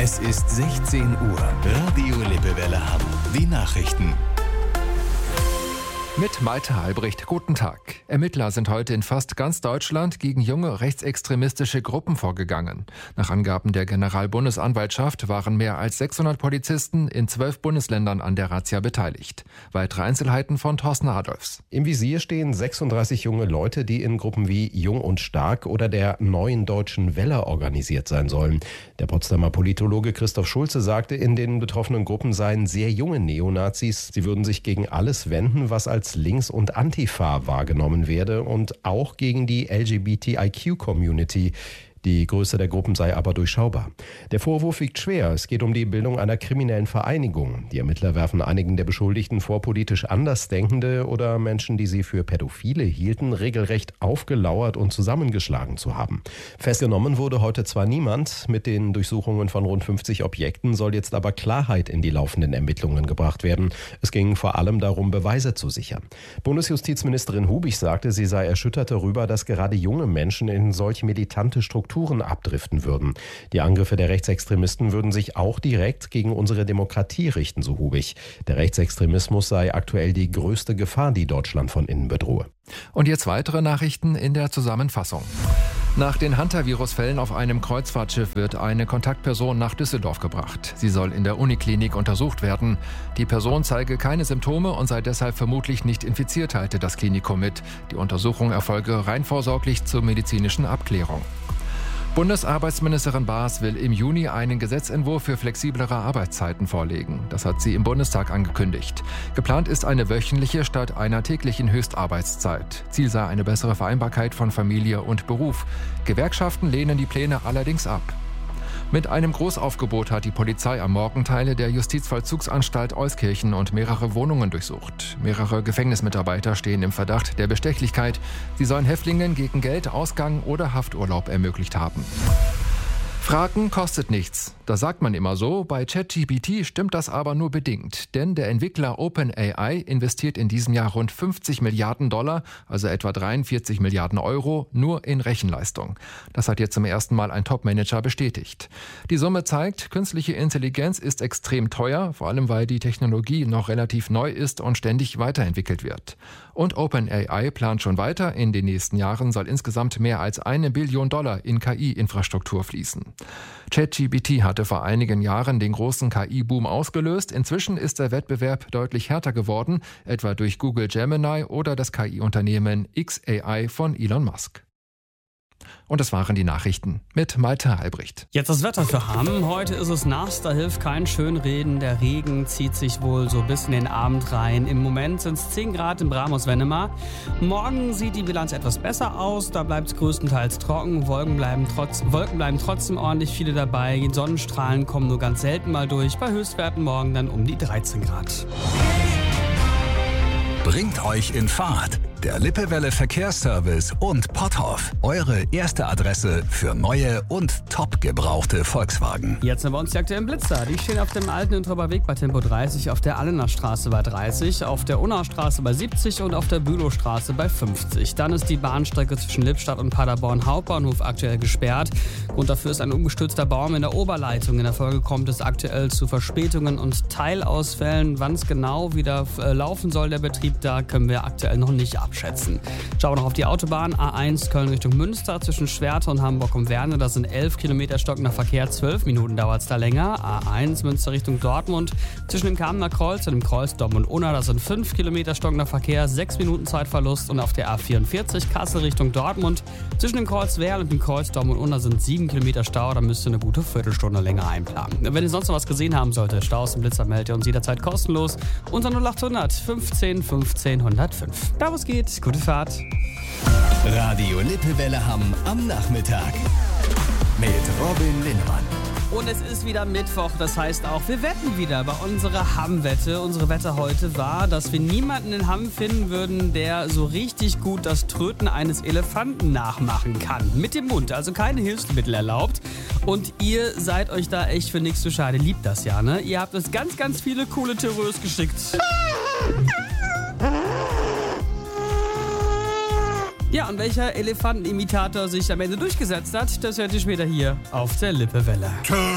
Es ist 16 Uhr. Radio Lippewelle Hamm. Die Nachrichten. Mit Malte Albrecht. Guten Tag. Ermittler sind heute in fast ganz Deutschland gegen junge rechtsextremistische Gruppen vorgegangen. Nach Angaben der Generalbundesanwaltschaft waren mehr als 600 Polizisten in 12 Bundesländern an der Razzia beteiligt. Weitere Einzelheiten von Thorsten Adolfs. Im Visier stehen 36 junge Leute, die in Gruppen wie Jung und Stark oder der Neuen Deutschen Welle organisiert sein sollen. Der Potsdamer Politologe Christoph Schulze sagte, in den betroffenen Gruppen seien sehr junge Neonazis. Sie würden sich gegen alles wenden, was als Links- und Antifa wahrgenommen werde und auch gegen die LGBTIQ-Community. Die Größe der Gruppen sei aber durchschaubar. Der Vorwurf wiegt schwer. Es geht um die Bildung einer kriminellen Vereinigung. Die Ermittler werfen einigen der Beschuldigten vor, politisch Andersdenkende oder Menschen, die sie für Pädophile hielten, regelrecht aufgelauert und zusammengeschlagen zu haben. Festgenommen wurde heute zwar niemand. Mit den Durchsuchungen von rund 50 Objekten soll jetzt aber Klarheit in die laufenden Ermittlungen gebracht werden. Es ging vor allem darum, Beweise zu sichern. Bundesjustizministerin Hubig sagte, sie sei erschüttert darüber, dass gerade junge Menschen in solch militante Strukturen abdriften würden. Die Angriffe der Rechtsextremisten würden sich auch direkt gegen unsere Demokratie richten, so Hubig. Der Rechtsextremismus sei aktuell die größte Gefahr, die Deutschland von innen bedrohe. Und jetzt weitere Nachrichten in der Zusammenfassung. Nach den Hantavirus-Fällen auf einem Kreuzfahrtschiff wird eine Kontaktperson nach Düsseldorf gebracht. Sie soll in der Uniklinik untersucht werden. Die Person zeige keine Symptome und sei deshalb vermutlich nicht infiziert, teilte das Klinikum mit. Die Untersuchung erfolge rein vorsorglich zur medizinischen Abklärung. Bundesarbeitsministerin Baas will im Juni einen Gesetzentwurf für flexiblere Arbeitszeiten vorlegen. Das hat sie im Bundestag angekündigt. Geplant ist eine wöchentliche statt einer täglichen Höchstarbeitszeit. Ziel sei eine bessere Vereinbarkeit von Familie und Beruf. Gewerkschaften lehnen die Pläne allerdings ab. Mit einem Großaufgebot hat die Polizei am Morgen Teile der Justizvollzugsanstalt Euskirchen und mehrere Wohnungen durchsucht. Mehrere Gefängnismitarbeiter stehen im Verdacht der Bestechlichkeit. Sie sollen Häftlingen gegen Geld, Ausgang oder Hafturlaub ermöglicht haben. Fragen kostet nichts. Das sagt man immer so. Bei ChatGPT stimmt das aber nur bedingt. Denn der Entwickler OpenAI investiert in diesem Jahr rund 50 Milliarden $, also etwa 43 Milliarden Euro, nur in Rechenleistung. Das hat jetzt zum ersten Mal ein Top-Manager bestätigt. Die Summe zeigt, künstliche Intelligenz ist extrem teuer, vor allem weil die Technologie noch relativ neu ist und ständig weiterentwickelt wird. Und OpenAI plant schon weiter. In den nächsten Jahren soll insgesamt mehr als $1 Billion in KI-Infrastruktur fließen. ChatGPT hatte vor einigen Jahren den großen KI-Boom ausgelöst. Inzwischen ist der Wettbewerb deutlich härter geworden, etwa durch Google Gemini oder das KI-Unternehmen xAI von Elon Musk. Und das waren die Nachrichten mit Malte Albrecht. Jetzt das Wetter für Hamm. Heute ist es nass, da hilft kein Schönreden. Der Regen zieht sich wohl so bis in den Abend rein. Im Moment sind es 10 Grad in Bramos-Wennemar. Morgen sieht die Bilanz etwas besser aus. Da bleibt es größtenteils trocken. Wolken bleiben trotzdem ordentlich viele dabei. Die Sonnenstrahlen kommen nur ganz selten mal durch. Bei Höchstwerten morgen dann um die 13 Grad. Bringt euch in Fahrt. Der Lippewelle Verkehrsservice und Potthoff. Eure erste Adresse für neue und top gebrauchte Volkswagen. Jetzt haben wir uns die aktuellen Blitzer. Die stehen auf dem alten Introber Weg bei Tempo 30, auf der Allener Straße bei 30, auf der Unna Straße bei 70 und auf der Bülowstraße bei 50. Dann ist die Bahnstrecke zwischen Lippstadt und Paderborn Hauptbahnhof aktuell gesperrt. Grund dafür ist ein umgestürzter Baum in der Oberleitung. In der Folge kommt es aktuell zu Verspätungen und Teilausfällen. Wann es genau wieder laufen soll, der Betrieb, da können wir aktuell noch nicht abschätzen. Schauen wir noch auf die Autobahn A1 Köln Richtung Münster zwischen Schwerte und Hamburg und Werne. Das sind 11 Kilometer stockender Verkehr, 12 Minuten dauert es da länger. A1 Münster Richtung Dortmund zwischen dem Kamener Kreuz und dem Kreuz Dortmund Unna. Das sind 5 Kilometer stockender Verkehr, 6 Minuten Zeitverlust. Und auf der A44 Kassel Richtung Dortmund zwischen dem Kreuz Werl und dem Kreuz Dortmund Unna sind 7 Kilometer Stau. Da müsst ihr eine gute Viertelstunde länger einplanen. Wenn ihr sonst noch was gesehen haben solltet, Staus und Blitzer, meldet ihr uns jederzeit kostenlos unter 0800 15 15 105. Da wo es geht, gute Fahrt. Radio Lippewelle Hamm am Nachmittag. Mit Robin Linnemann. Und es ist wieder Mittwoch, das heißt auch, wir wetten wieder bei unserer Hamm-Wette. Unsere Wette heute war, dass wir niemanden in Hamm finden würden, der so richtig gut das Tröten eines Elefanten nachmachen kann. Mit dem Mund, also keine Hilfsmittel erlaubt. Und ihr seid euch da echt für nichts zu schade. Liebt das ja, ne? Ihr habt uns ganz, ganz viele coole Terreurs geschickt. Ja, und welcher Elefantenimitator sich am Ende durchgesetzt hat, das hört ihr später hier auf der Lippewelle.